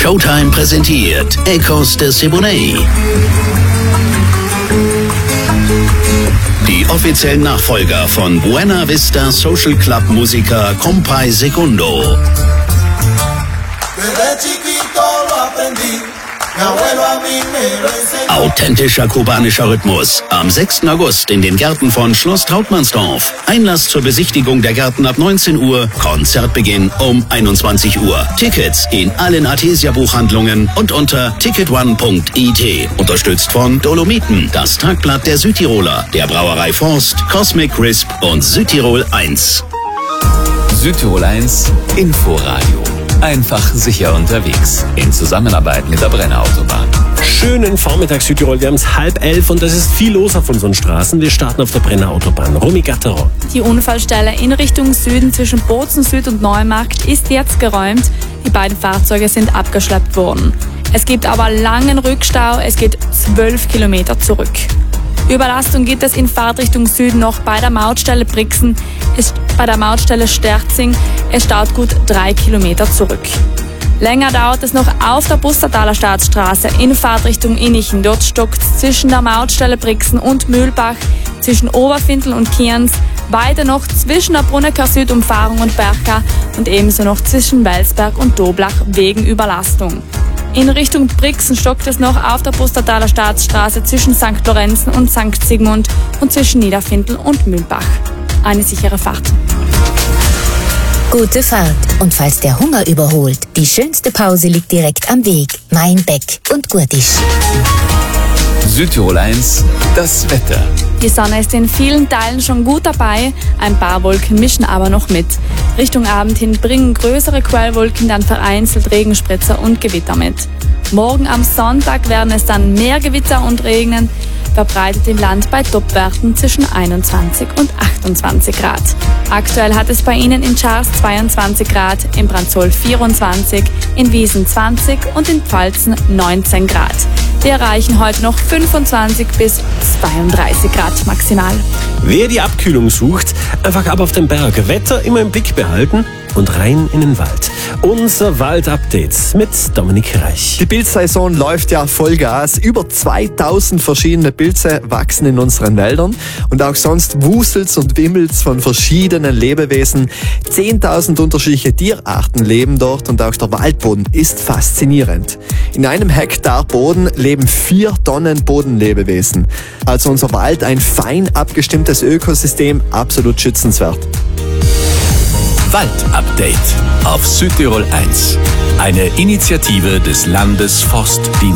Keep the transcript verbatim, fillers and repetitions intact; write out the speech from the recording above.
Showtime präsentiert Ecos de Siboney. Die offiziellen Nachfolger von Buena Vista Social Club Musiker Compay Segundo. Authentischer kubanischer Rhythmus. Am sechsten August in den Gärten von Schloss Trautmannsdorf. Einlass zur Besichtigung der Gärten ab neunzehn Uhr. Konzertbeginn um einundzwanzig Uhr. Tickets in allen Artesia-Buchhandlungen und unter ticket one punkt i t. Unterstützt von Dolomiten, das Tagblatt der Südtiroler, der Brauerei Forst, Cosmic Crisp und Südtirol eins. Südtirol eins Inforadio. Einfach sicher unterwegs. In Zusammenarbeit mit der Brenner Autobahn. Schönen Vormittag Südtirol, wir haben es halb elf und es ist viel los auf unseren Straßen. Wir starten auf der Brenner Autobahn. Romy Gatteron. Die Unfallstelle in Richtung Süden zwischen Bozen Süd und Neumarkt ist jetzt geräumt. Die beiden Fahrzeuge sind abgeschleppt worden. Es gibt aber langen Rückstau, es geht zwölf Kilometer zurück. Überlastung gibt es in Fahrtrichtung Süden noch bei der Mautstelle Brixen, ist bei der Mautstelle Sterzing. Es staut gut drei Kilometer zurück. Länger dauert es noch auf der Bustertaler Staatsstraße in Fahrtrichtung Innichen. Dort stockt es zwischen der Mautstelle Brixen und Mühlbach, zwischen Oberfintel und Kienz, weiter noch zwischen der Brunnecker Südumfahrung und Berka und ebenso noch zwischen Welsberg und Doblach wegen Überlastung. In Richtung Brixen stockt es noch auf der Bustertaler Staatsstraße zwischen Sankt Lorenzen und Sankt Sigmund und zwischen Niederfintel und Mühlbach. Eine sichere Fahrt. Gute Fahrt. Und falls der Hunger überholt, die schönste Pause liegt direkt am Weg. Mainbeck und Gurtisch. Südtirol eins, das Wetter. Die Sonne ist in vielen Teilen schon gut dabei, ein paar Wolken mischen aber noch mit. Richtung Abend hin bringen größere Quellwolken dann vereinzelt Regenspritzer und Gewitter mit. Morgen am Sonntag werden es dann mehr Gewitter und regnen, verbreitet im Land bei Topwerten zwischen einundzwanzig und achtundzwanzig Grad. Aktuell hat es bei Ihnen in Schars zweiundzwanzig Grad, in Brandzol vierundzwanzig, in Wiesen zwanzig und in Pfalzen neunzehn Grad. Wir erreichen heute noch fünfundzwanzig bis zweiunddreißig Grad maximal. Wer die Abkühlung sucht, einfach ab auf den Berg. Wetter immer im Blick behalten und rein in den Wald. Unser Wald-Update mit Dominik Reich. Die Pilzsaison läuft ja Vollgas. Über zweitausend verschiedene Pilze wachsen in unseren Wäldern. Und auch sonst wuselt's und wimmelt's von verschiedenen Lebewesen. zehntausend unterschiedliche Tierarten leben dort und auch der Waldboden ist faszinierend. In einem Hektar Boden leben vier Tonnen Bodenlebewesen. Also unser Wald ein fein abgestimmtes Ökosystem, absolut schützenswert. Wald-Update auf Südtirol eins. Eine Initiative des Landesforstdienstes.